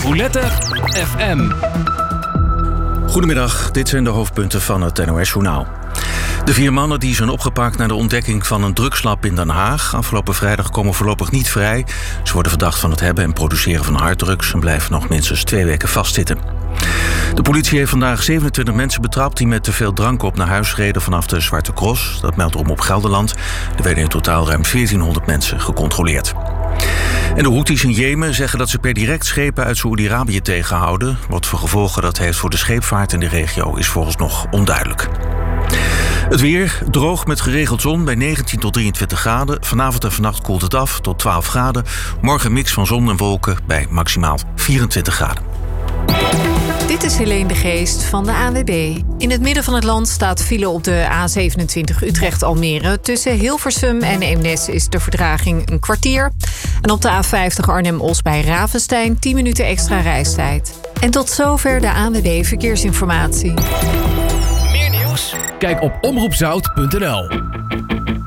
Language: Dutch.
Roulette FM. Goedemiddag, dit zijn de hoofdpunten van het NOS-journaal. De 4 mannen die zijn opgepakt na de ontdekking van een drugslab in Den Haag afgelopen vrijdag komen voorlopig niet vrij. Ze worden verdacht van het hebben en produceren van harddrugs en blijven nog minstens 2 weken vastzitten. De politie heeft vandaag 27 mensen betrapt die met te veel drank op naar huis reden vanaf de Zwarte Cross. Dat meldt Omroep Gelderland. Er werden in totaal ruim 1400 mensen gecontroleerd. En de Houthis in Jemen zeggen dat ze per direct schepen uit Saoedi-Arabië tegenhouden. Wat voor gevolgen dat heeft voor de scheepvaart in de regio is vooralsnog onduidelijk. Het weer, droog met geregeld zon bij 19 tot 23 graden. Vanavond en vannacht koelt het af tot 12 graden. Morgen mix van zon en wolken bij maximaal 24 graden. Dit is Helene de Geest van de ANWB. In het midden van het land staat file op de A27 Utrecht-Almere. Tussen Hilversum en Eemnes is de vertraging een kwartier. En op de A50 Arnhem-Os bij Ravenstein 10 minuten extra reistijd. En tot zover de ANWB Verkeersinformatie. Meer nieuws? Kijk op omroepzout.nl.